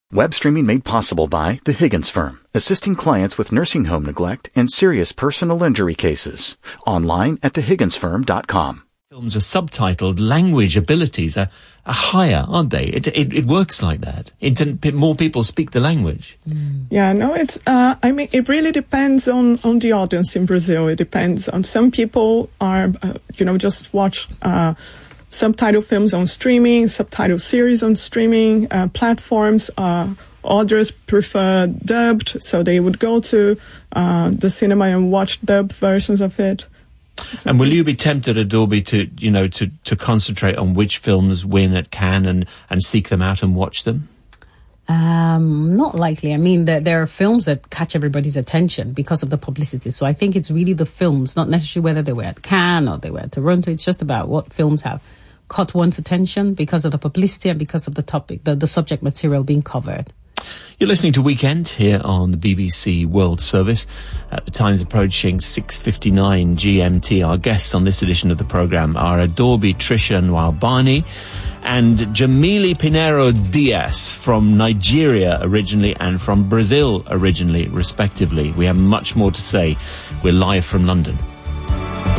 Web streaming made possible by The Higgins Firm, assisting clients with nursing home neglect and serious personal injury cases. Online at thehigginsfirm.com. Films are subtitled, language abilities are higher, aren't they? It works like that. More people speak the language. Yeah, no, it really depends on the audience in Brazil. It depends on some people are, just watch subtitle films on streaming, subtitle series on streaming platforms. Others prefer dubbed, so they would go to the cinema and watch dubbed versions of it. And will you be tempted, Adorbi, to concentrate on which films win at Cannes and seek them out and watch them? Not likely. I mean, there are films that catch everybody's attention because of the publicity. So I think it's really the films, not necessarily whether they were at Cannes or they were at Toronto. It's just about what films have caught one's attention because of the publicity and because of the topic, the subject material being covered. You're listening to Weekend here on the BBC World Service. The time's approaching 6:59 GMT. Our guests on this edition of the programme are Adorbi Tricia Nwabani and Jamili Pinheiro Diaz, from Nigeria originally and from Brazil originally, respectively. We have much more to say. We're live from London.